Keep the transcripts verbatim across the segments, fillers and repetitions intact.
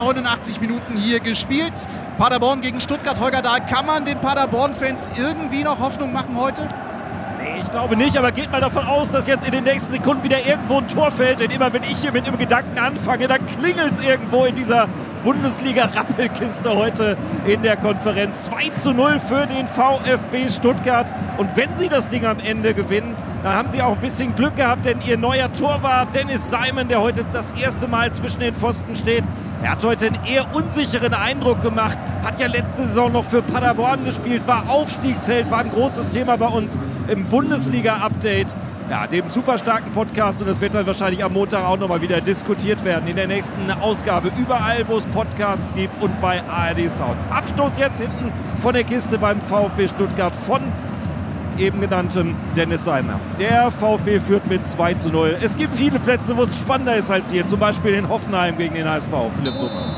neunundachtzig Minuten hier gespielt. Paderborn gegen Stuttgart. Holger Dahl, kann man den Paderborn-Fans irgendwie noch Hoffnung machen heute? Nee, ich glaube nicht, aber geht mal davon aus, dass jetzt in den nächsten Sekunden wieder irgendwo ein Tor fällt. Denn immer wenn ich hier mit einem Gedanken anfange, dann klingelt es irgendwo in dieser Bundesliga-Rappelkiste heute in der Konferenz. zwei zu null für den VfB Stuttgart. Und wenn sie das Ding am Ende gewinnen, dann haben sie auch ein bisschen Glück gehabt, denn ihr neuer Torwart Dennis Simon, der heute das erste Mal zwischen den Pfosten steht, er hat heute einen eher unsicheren Eindruck gemacht, hat ja letzte Saison noch für Paderborn gespielt, war Aufstiegsheld, war ein großes Thema bei uns im Bundesliga-Update. Ja, dem super starken Podcast, und das wird dann wahrscheinlich am Montag auch nochmal wieder diskutiert werden in der nächsten Ausgabe. Überall, wo es Podcasts gibt und bei A R D Sounds. Abstoß jetzt hinten von der Kiste beim VfB Stuttgart von eben genanntem Dennis Simon. Der VfB führt mit zwei zu null. Es gibt viele Plätze, wo es spannender ist als hier. Zum Beispiel in Hoffenheim gegen den H S V. Philipp Sommer.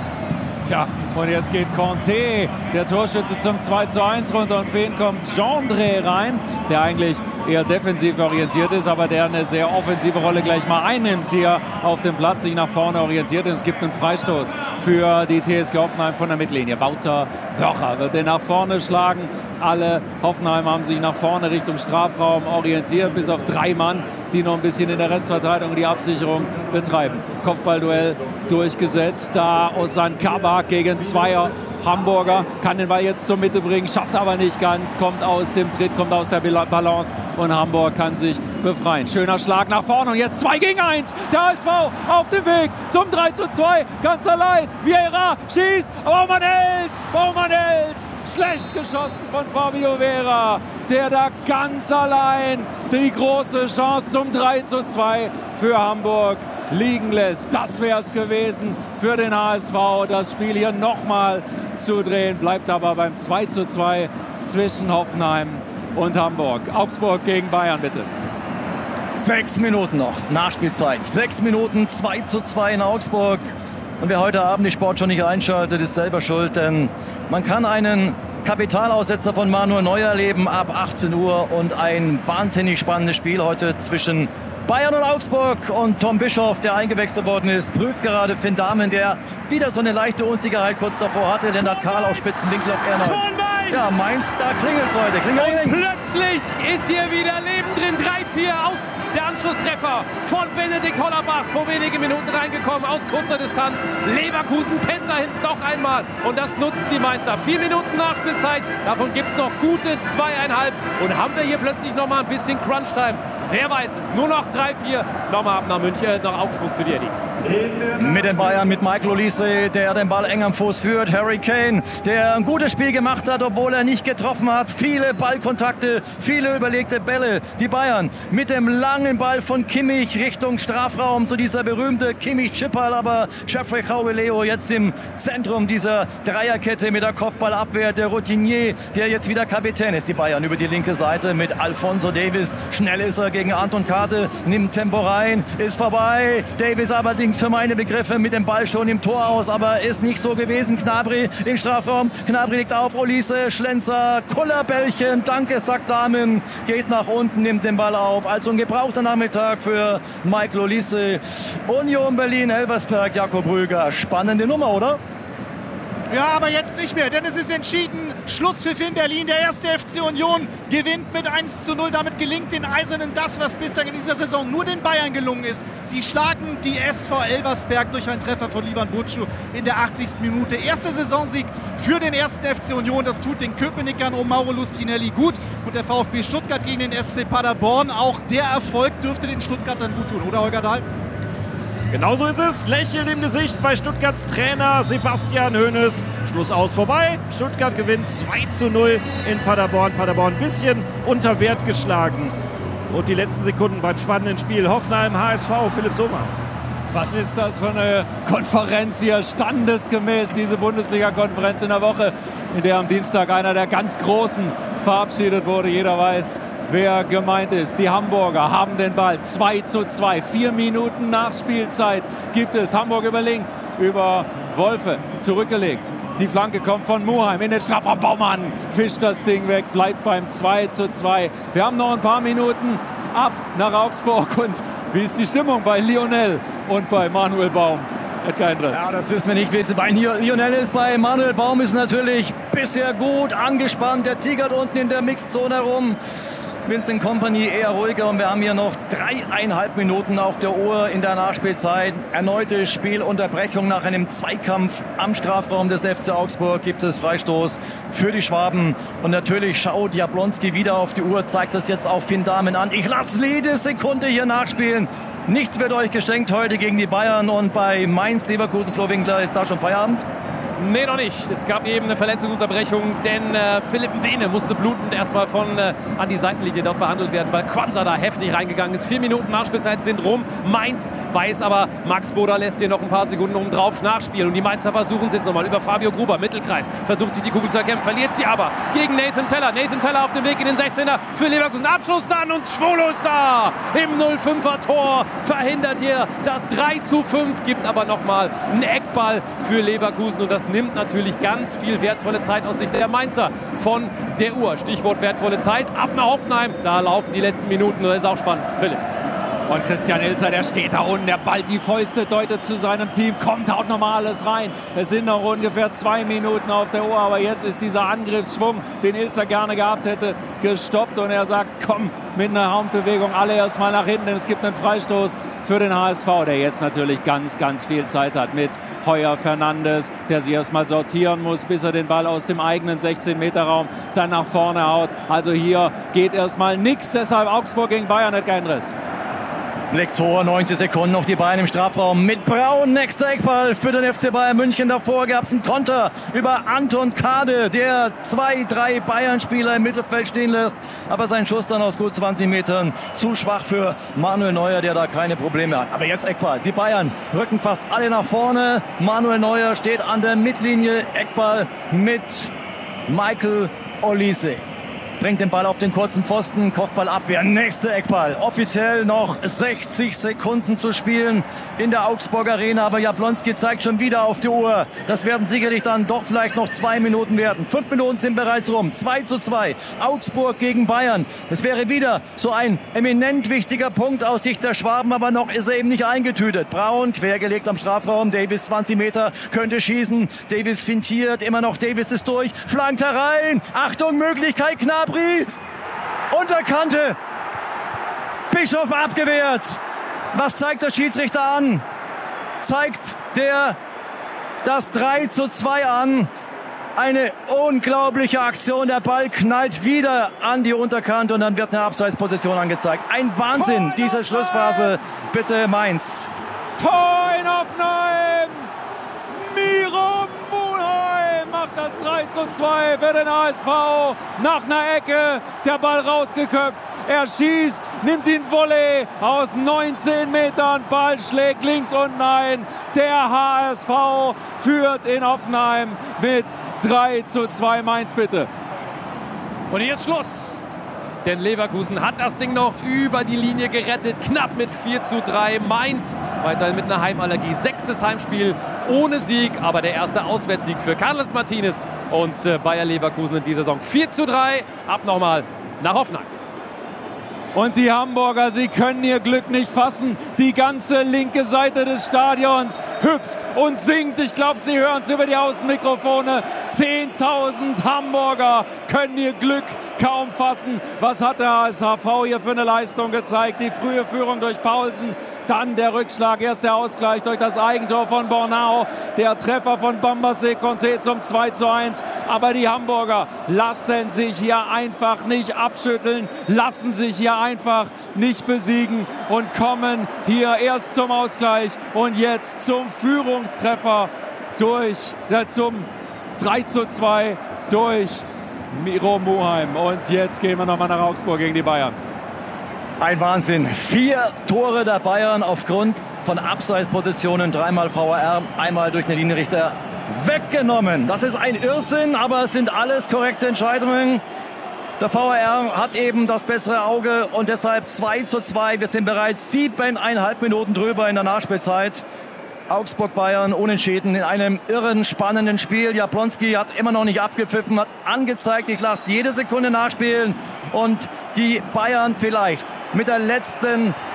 Tja, und jetzt geht Conte, der Torschütze, zum zwei zu eins runter, und für ihn kommt Gendré rein, der eigentlich eher defensiv orientiert ist, aber der eine sehr offensive Rolle gleich mal einnimmt hier auf dem Platz, sich nach vorne orientiert. Und es gibt einen Freistoß für die T S G Hoffenheim von der Mittellinie. Wouter Börcher wird den nach vorne schlagen. Alle Hoffenheim haben sich nach vorne Richtung Strafraum orientiert, bis auf drei Mann, die noch ein bisschen in der Restverteidigung die Absicherung betreiben. Kopfballduell durchgesetzt, da Ozan Kabak gegen Zweier. Hamburger kann den Ball jetzt zur Mitte bringen, schafft aber nicht ganz, kommt aus dem Tritt, kommt aus der Balance, und Hamburg kann sich befreien. Schöner Schlag nach vorne, und jetzt zwei gegen eins. Der H S V auf dem Weg zum drei zu zwei, ganz allein. Vieira schießt, Baumann hält, Baumann hält. Schlecht geschossen von Fabio Vera, der da ganz allein die große Chance zum drei zu zwei für Hamburg liegen lässt. Das wäre es gewesen für den H S V, das Spiel hier nochmal zu drehen. Bleibt aber beim zwei zu zwei zwischen Hoffenheim und Hamburg. Augsburg gegen Bayern, bitte. Sechs Minuten noch, Nachspielzeit. Sechs Minuten, zwei zu zwei in Augsburg. Und wer heute Abend die Sport schon nicht einschaltet, ist selber schuld, denn man kann einen Kapitalaussetzer von Manuel Neuer erleben ab achtzehn Uhr und ein wahnsinnig spannendes Spiel heute zwischen Bayern und Augsburg, und Tom Bischoff, der eingewechselt worden ist, prüft gerade Finn Dahmen, der wieder so eine leichte Unsicherheit kurz davor hatte, denn hat Karl auf Spitzen links auf Erner. Ja, Mainz, da klingelt es heute. Klingeling. Und plötzlich ist hier wieder Leben drin. drei vier aus der Anschlusstreffer von Benedikt Hollerbach. Vor wenigen Minuten reingekommen aus kurzer Distanz. Leverkusen pennt da hinten noch einmal. Und das nutzen die Mainzer. Vier Minuten Nachspielzeit. Davon gibt es noch gute zweieinhalb. Und haben wir hier plötzlich noch mal ein bisschen Crunch-Time. Wer weiß es. Nur noch drei vier. Nochmal ab nach München, nach Augsburg zu dir, die. Mit den Bayern, mit Michael Olise, der den Ball eng am Fuß führt. Harry Kane, der ein gutes Spiel gemacht hat, obwohl er nicht getroffen hat. Viele Ballkontakte, viele überlegte Bälle. Die Bayern mit dem langen Ball von Kimmich Richtung Strafraum. So dieser berühmte Kimmich-Chipperl, aber Jeffrey Chauleo jetzt im Zentrum dieser Dreierkette mit der Kopfballabwehr. Der Routinier, der jetzt wieder Kapitän ist. Die Bayern über die linke Seite mit Alphonso Davies. Schnell ist er gegen Anton Karte, nimmt Tempo rein, ist vorbei. Davies allerdings für meine Begriffe mit dem Ball schon im Tor aus, aber ist nicht so gewesen. Gnabry im Strafraum, Gnabry liegt auf, Olise, Schlenzer, Kullerbällchen, danke, sagt Dahmen, geht nach unten, nimmt den Ball auf. Also ein gebrauchter Nachmittag für Michael Olise. Union Berlin, Elversberg, Jakob Rüger. Spannende Nummer, oder? Ja, aber jetzt nicht mehr, denn es ist entschieden. Schlusspfiff in Berlin. Der erste F C Union gewinnt mit eins zu null. Damit gelingt den Eisernen das, was bislang in dieser Saison nur den Bayern gelungen ist. Sie schlagen die S V Elversberg durch einen Treffer von Livan Bucu in der achtzigsten Minute. Erster Saisonsieg für den ersten F C Union. Das tut den Köpenickern um Mauro Lustrinelli gut. Und der VfB Stuttgart gegen den S C Paderborn. Auch der Erfolg dürfte den Stuttgartern gut tun, oder Holger Dahl? Genauso ist es. Lächeln im Gesicht bei Stuttgarts Trainer Sebastian Hoeneß. Schluss aus, vorbei. Stuttgart gewinnt zwei zu null in Paderborn. Paderborn ein bisschen unter Wert geschlagen. Und die letzten Sekunden beim spannenden Spiel Hoffenheim H S V. Philipp Sommer. Was ist das für eine Konferenz hier? Standesgemäß diese Bundesliga-Konferenz in der Woche, in der am Dienstag einer der ganz Großen verabschiedet wurde. Jeder weiß, wer gemeint ist. Die Hamburger haben den Ball. zwei zu zwei. Vier Minuten Nachspielzeit gibt es. Hamburg über links, über Wolfe zurückgelegt. Die Flanke kommt von Muheim in den Strafraum. Baumann fischt das Ding weg, bleibt beim zwei zu zwei. Wir haben noch ein paar Minuten ab nach Augsburg. Und wie ist die Stimmung bei Lionel und bei Manuel Baum? Kein Driss. Ja, das wissen wir nicht. Bei Lionel ist bei Manuel Baum ist natürlich bisher gut angespannt. Der tigert unten in der Mixzone herum. Vincent Kompany eher ruhiger und wir haben hier noch dreieinhalb Minuten auf der Uhr in der Nachspielzeit. Erneute Spielunterbrechung nach einem Zweikampf am Strafraum des F C Augsburg. Gibt es Freistoß für die Schwaben und natürlich schaut Jablonski wieder auf die Uhr, zeigt das jetzt auf Finn Dahmen an. Ich lasse jede Sekunde hier nachspielen. Nichts wird euch geschenkt heute gegen die Bayern und bei Mainz Leverkusen, Flo Winkler, ist da schon Feierabend? Nee, noch nicht. Es gab eben eine Verletzungsunterbrechung, denn äh, Philipp Mbene musste blutend erstmal von äh, an die Seitenlinie dort behandelt werden, weil Quanza da heftig reingegangen ist. Vier Minuten Nachspielzeit sind rum. Mainz weiß aber, Max Boda lässt hier noch ein paar Sekunden oben drauf nachspielen. Und die Mainzer versuchen es jetzt nochmal über Fabio Gruber, Mittelkreis. Versucht sich die Kugel zu erkämpfen, verliert sie aber gegen Nathan Teller. Nathan Teller auf dem Weg in den sechzehner für Leverkusen. Abschluss dann und Schwolo ist da. Im null fünfer Tor verhindert hier das drei zu fünf, gibt aber nochmal einen Eckball für Leverkusen. Und das nimmt natürlich ganz viel wertvolle Zeit aus Sicht der Mainzer von der Uhr. Stichwort wertvolle Zeit. Ab nach Hoffenheim. Da laufen die letzten Minuten. Das ist auch spannend. Philipp. Und Christian Ilzer, der steht da unten, der ballt die Fäuste, deutet zu seinem Team, kommt, haut nochmal alles rein. Es sind noch ungefähr zwei Minuten auf der Uhr, aber jetzt ist dieser Angriffsschwung, den Ilzer gerne gehabt hätte, gestoppt. Und er sagt, komm, mit einer Handbewegung alle erstmal nach hinten, denn es gibt einen Freistoß für den H S V, der jetzt natürlich ganz, ganz viel Zeit hat mit Heuer Fernandes, der sich erstmal sortieren muss, bis er den Ball aus dem eigenen sechzehn Meter Raum dann nach vorne haut. Also hier geht erstmal nichts, deshalb Augsburg gegen Bayern hat keinen Riss. Blicktor, neunzig Sekunden noch die Beine im Strafraum mit Braun. Nächster Eckball für den F C Bayern München. Davor gab es einen Konter über Anton Kade, der zwei, drei Bayern-Spieler im Mittelfeld stehen lässt. Aber sein Schuss dann aus gut zwanzig Metern zu schwach für Manuel Neuer, der da keine Probleme hat. Aber jetzt Eckball. Die Bayern rücken fast alle nach vorne. Manuel Neuer steht an der Mittellinie. Eckball mit Michael Olise. Bringt den Ball auf den kurzen Pfosten, Kopfballabwehr, nächster Eckball. Offiziell noch sechzig Sekunden zu spielen in der Augsburg Arena, aber Jablonski zeigt schon wieder auf die Uhr. Das werden sicherlich dann doch vielleicht noch zwei Minuten werden. Fünf Minuten sind bereits rum, zwei zu zwei. Augsburg gegen Bayern. Es wäre wieder so ein eminent wichtiger Punkt aus Sicht der Schwaben, aber noch ist er eben nicht eingetütet. Braun, quergelegt am Strafraum, Davis zwanzig Meter, könnte schießen. Davis fintiert, immer noch Davis ist durch, flankt herein. Achtung, Möglichkeit, Gnabry. Unterkante. Bischof abgewehrt. Was zeigt der Schiedsrichter an? Zeigt der das drei zu zwei an. Eine unglaubliche Aktion. Der Ball knallt wieder an die Unterkante und dann wird eine Abseitsposition angezeigt. Ein Wahnsinn, diese Schlussphase. Bitte Mainz. Tor in Hoffenheim! Miro Mulheim macht das drei zu zwei für den H S V. Nach einer Ecke, der Ball rausgeköpft. Er schießt, nimmt ihn Volley aus neunzehn Metern. Ball schlägt links unten ein. Der H S V führt in Hoffenheim mit drei zu zwei. Mainz bitte. Und jetzt Schluss. Denn Leverkusen hat das Ding noch über die Linie gerettet. Knapp mit vier zu drei. Mainz weiterhin mit einer Heimallergie. Sechstes Heimspiel ohne Sieg. Aber der erste Auswärtssieg für Carlos Martinez und Bayer Leverkusen in dieser Saison. vier zu drei. Ab nochmal nach Hoffenheim. Und die Hamburger, sie können ihr Glück nicht fassen. Die ganze linke Seite des Stadions hüpft und singt. Ich glaube, Sie hören es über die Außenmikrofone. zehntausend Hamburger können ihr Glück kaum fassen. Was hat der H S V hier für eine Leistung gezeigt? Die frühe Führung durch Paulsen. Dann der Rückschlag, erst der Ausgleich durch das Eigentor von Bornau. Der Treffer von Bambassé Conté zum zwei zu eins. Aber die Hamburger lassen sich hier einfach nicht abschütteln, lassen sich hier einfach nicht besiegen und kommen hier erst zum Ausgleich und jetzt zum Führungstreffer durch, äh, zum drei zu zwei durch Miro Mulheim. Und jetzt gehen wir nochmal nach Augsburg gegen die Bayern. Ein Wahnsinn. Vier Tore der Bayern aufgrund von Abseitspositionen. Dreimal V A R, einmal durch den Linienrichter weggenommen. Das ist ein Irrsinn, aber es sind alles korrekte Entscheidungen. Der V A R hat eben das bessere Auge und deshalb zwei zu zwei. Wir sind bereits siebeneinhalb Minuten drüber in der Nachspielzeit. Augsburg-Bayern unentschieden in einem irren, spannenden Spiel. Jablonski hat immer noch nicht abgepfiffen, hat angezeigt, ich lasse jede Sekunde nachspielen. Und die Bayern vielleicht mit der letzten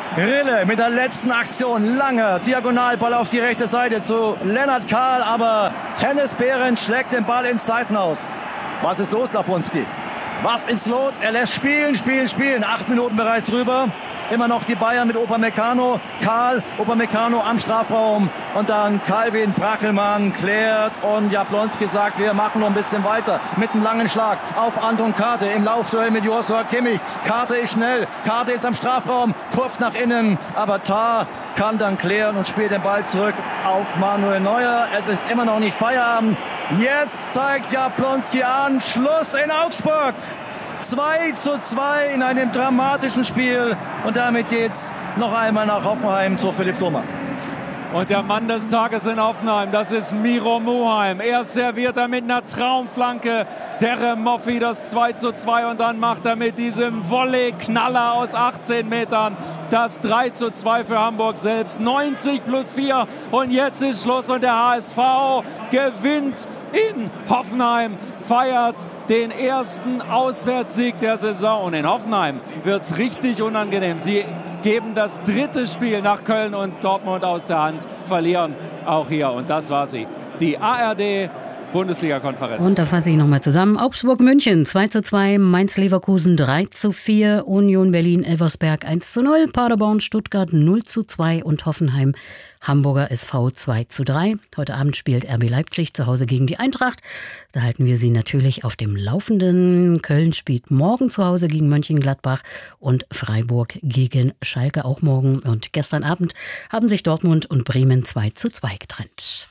Rille mit der letzten Aktion. Langer Diagonalball auf die rechte Seite zu Lennart Kahl, aber Hennes Behrens schlägt den Ball ins Seitenhaus. Was ist los, Lapunski? Was ist los? Er lässt spielen, spielen, spielen. Acht Minuten bereits rüber. Immer noch die Bayern mit Upamecano. Kahl, Upamecano am Strafraum. Und dann Calvin Brackelmann klärt. Und Jablonski sagt, wir machen noch ein bisschen weiter. Mit einem langen Schlag auf Anton Karte im Laufduell mit Joshua Kimmich. Karte ist schnell. Karte ist am Strafraum. Kurft nach innen. Aber Tah kann dann klären und spielt den Ball zurück auf Manuel Neuer. Es ist immer noch nicht Feierabend. Jetzt zeigt Jablonski an. Schluss in Augsburg. zwei zu zwei in einem dramatischen Spiel. Und damit geht's noch einmal nach Hoffenheim zu Philipp Sommer. Und der Mann des Tages in Hoffenheim, das ist Miro Muheim. Er serviert er mit einer Traumflanke Terem Moffi das zwei zu zwei und dann macht er mit diesem Volley-Knaller aus achtzehn Metern das drei zu zwei für Hamburg selbst. neunzig plus vier und jetzt ist Schluss und der H S V gewinnt in Hoffenheim, feiert den ersten Auswärtssieg der Saison. Und in Hoffenheim wird es richtig unangenehm. Sie geben das dritte Spiel nach Köln und Dortmund aus der Hand, verlieren auch hier. Und das war sie, die A R D Bundesliga-Konferenz. Und da fasse ich nochmal zusammen. Augsburg-München zwei zu zwei, Mainz-Leverkusen drei zu vier, Union Berlin-Elversberg eins zu null, Paderborn-Stuttgart null zu zwei und Hoffenheim Hamburger S V zwei zu drei. Heute Abend spielt R B Leipzig zu Hause gegen die Eintracht. Da halten wir Sie natürlich auf dem Laufenden. Köln spielt morgen zu Hause gegen Mönchengladbach und Freiburg gegen Schalke auch morgen. Und gestern Abend haben sich Dortmund und Bremen zwei zu zwei getrennt.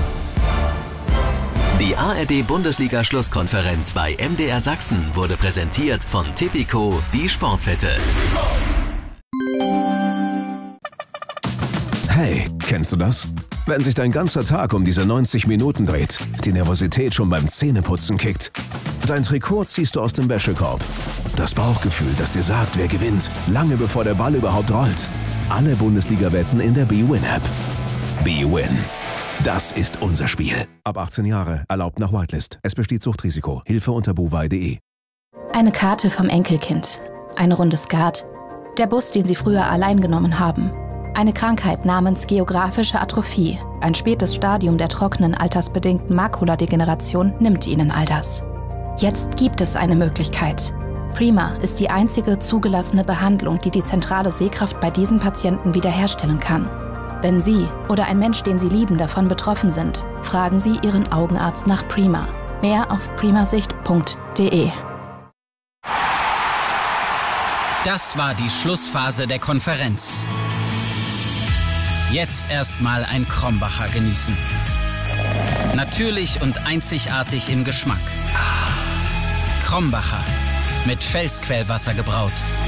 Die A R D-Bundesliga-Schlusskonferenz bei M D R Sachsen wurde präsentiert von Tipico, die Sportwette. Hey, kennst du das? Wenn sich dein ganzer Tag um diese neunzig Minuten dreht, die Nervosität schon beim Zähneputzen kickt. Dein Trikot ziehst du aus dem Wäschekorb. Das Bauchgefühl, das dir sagt, wer gewinnt, lange bevor der Ball überhaupt rollt. Alle Bundesliga-Wetten in der B-Win-App. B-Win. Das ist unser Spiel. Ab achtzehn Jahre, erlaubt nach Whitelist. Es besteht Suchtrisiko. Hilfe unter buwei punkt de. Eine Karte vom Enkelkind. Eine Runde Skat. Der Bus, den sie früher allein genommen haben. Eine Krankheit namens geographische Atrophie. Ein spätes Stadium der trockenen, altersbedingten Makuladegeneration nimmt ihnen all das. Jetzt gibt es eine Möglichkeit. Prima ist die einzige zugelassene Behandlung, die die zentrale Sehkraft bei diesen Patienten wiederherstellen kann. Wenn Sie oder ein Mensch, den Sie lieben, davon betroffen sind, fragen Sie Ihren Augenarzt nach Prima. Mehr auf primasicht punkt de. Das war die Schlussphase der Konferenz. Jetzt erstmal ein Krombacher genießen. Natürlich und einzigartig im Geschmack. Krombacher, mit Felsquellwasser gebraut.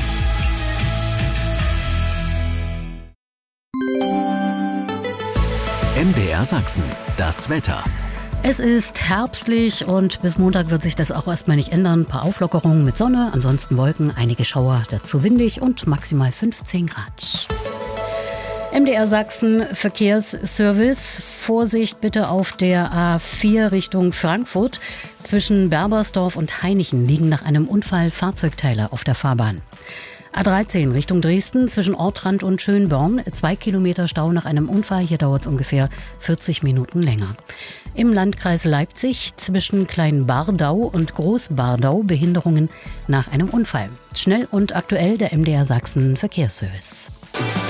M D R Sachsen, das Wetter. Es ist herbstlich und bis Montag wird sich das auch erstmal nicht ändern. Ein paar Auflockerungen mit Sonne, ansonsten Wolken, einige Schauer, dazu windig und maximal fünfzehn Grad. M D R Sachsen Verkehrsservice. Vorsicht bitte auf der A vier Richtung Frankfurt. Zwischen Berbersdorf und Hainichen liegen nach einem Unfall Fahrzeugteile auf der Fahrbahn. A dreizehn Richtung Dresden zwischen Ortrand und Schönborn. Zwei Kilometer Stau nach einem Unfall. Hier dauert es ungefähr vierzig Minuten länger. Im Landkreis Leipzig zwischen Kleinbardau und Großbardau Behinderungen nach einem Unfall. Schnell und aktuell der M D R Sachsen Verkehrsservice.